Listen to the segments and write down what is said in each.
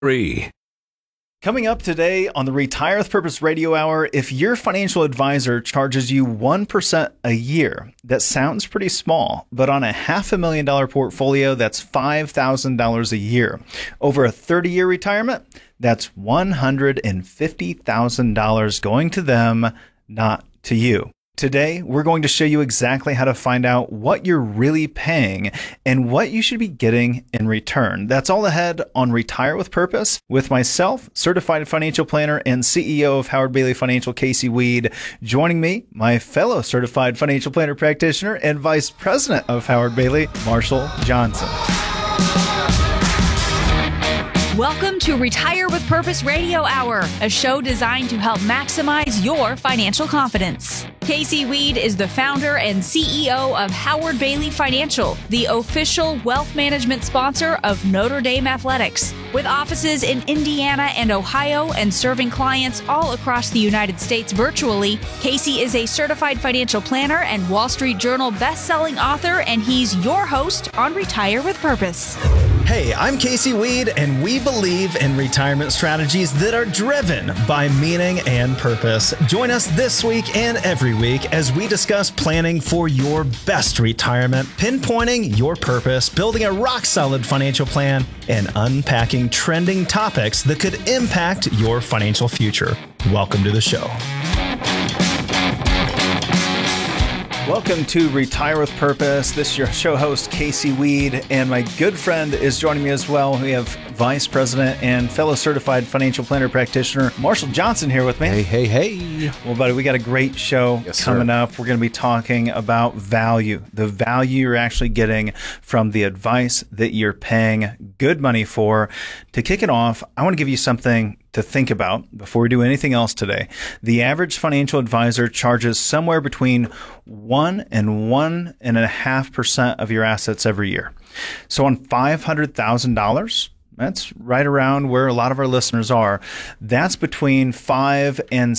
3. Coming up today on the Retire with Purpose Radio Hour, if your financial advisor charges you 1% a year, that sounds pretty small, but on a $500,000 portfolio, that's $5,000 a year. Over a 30-year retirement, that's $150,000 going to them, not to you. Today, we're going to show you exactly how to find out what you're really paying and what you should be getting in return. That's all ahead on Retire with Purpose with myself, certified financial planner and CEO of Howard Bailey Financial, Casey Weed. Joining me, my fellow certified financial planner practitioner and vice president of Howard Bailey, Marshall Johnson. Welcome to Retire with Purpose Radio Hour, a show designed to help maximize your financial confidence. Casey Weed is the founder and CEO of Howard Bailey Financial, the official wealth management sponsor of Notre Dame Athletics. With offices in Indiana and Ohio and serving clients all across the United States virtually, Casey is a certified financial planner and Wall Street Journal best-selling author, and he's your host on Retire with Purpose. Hey, I'm Casey Weed, and we believe in retirement strategies that are driven by meaning and purpose. Join us this week and every week as we discuss planning for your best retirement, pinpointing your purpose, building a rock-solid financial plan, and unpacking trending topics that could impact your financial future. Welcome to the show. Welcome to Retire with Purpose. This is your show host, Casey Weed, and my good friend is joining me as well. We have Vice President and fellow certified financial planner practitioner, Marshall Johnson, here with me. Hey. Well, buddy, we got a great show coming up. We're going to be talking about value, the value you're actually getting from the advice that you're paying good money for. To kick it off, I want to give you something to think about before we do anything else today. The average financial advisor charges somewhere between 1 and 1.5% of your assets every year. So on $500,000, that's right around where a lot of our listeners are. That's between $500 and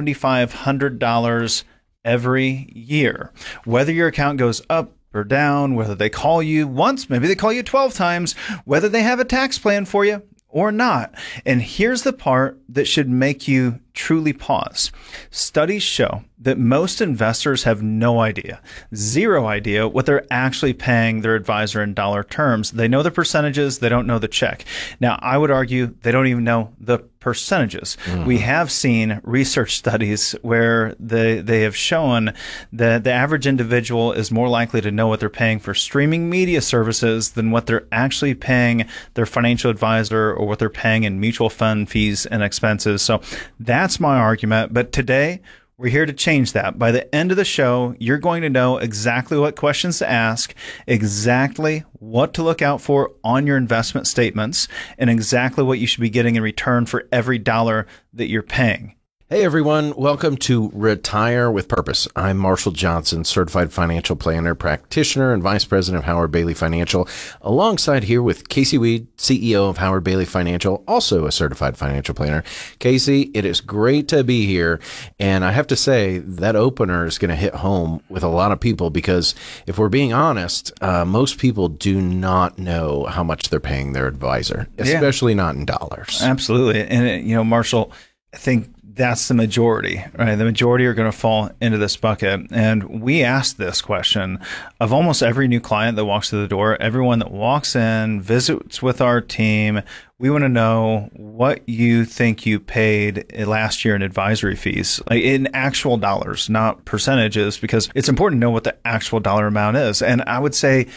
$7,500 every year. Whether your account goes up or down, whether they call you once, maybe they call you 12 times, whether they have a tax plan for you or not. And here's the part that should make you truly pause. Studies show that most investors have no idea, zero idea what they're actually paying their advisor in dollar terms. They know the percentages, they don't know the check. Now, I would argue they don't even know the percentages. We have seen research studies where they have shown that the average individual is more likely to know what they're paying for streaming media services than what they're actually paying their financial advisor or what they're paying in mutual fund fees and expenses. So that's my argument. But today, we're here to change that. By the end of the show, you're going to know exactly what questions to ask, exactly what to look out for on your investment statements, and exactly what you should be getting in return for every dollar that you're paying. Hey everyone, welcome to Retire with Purpose. I'm Marshall Johnson, certified financial planner, practitioner, and vice president of Howard Bailey Financial, alongside here with Casey Weed, CEO of Howard Bailey Financial, also a certified financial planner. Casey, it is great to be here, and I have to say that opener is going to hit home with a lot of people because if we're being honest, most people do not know how much they're paying their advisor, especially not in dollars. Absolutely. And, Marshall, I think that's the majority, right? The majority are going to fall into this bucket. And we asked this question of almost every new client that walks through the door, everyone that walks in, visits with our team. We want to know what you think you paid last year in advisory fees, like in actual dollars, not percentages, because it's important to know what the actual dollar amount is. And I would say,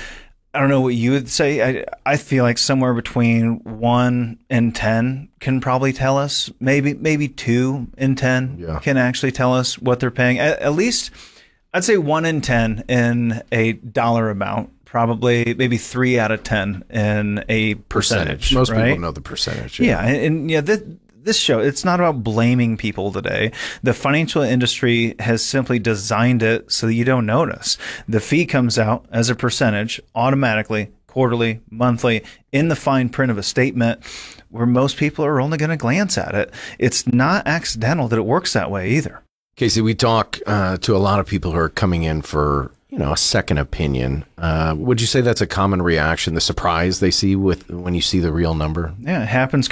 I don't know what you would say. I feel like somewhere between 1 and 10 can probably tell us. Maybe 2 and 10 can actually tell us what they're paying. At least, I'd say 1 in 10 in a dollar amount. Probably maybe 3 out of 10 in a percentage. Most right? people know the percentage. This show, it's not about blaming people today. The financial industry has simply designed it so that you don't notice. The fee comes out as a percentage automatically, quarterly, monthly, in the fine print of a statement where most people are only going to glance at it. It's not accidental that it works that way either. Casey, we talk to a lot of people who are coming in for a second opinion. Would you say that's a common reaction, the surprise they see when you see the real number? Yeah, it happens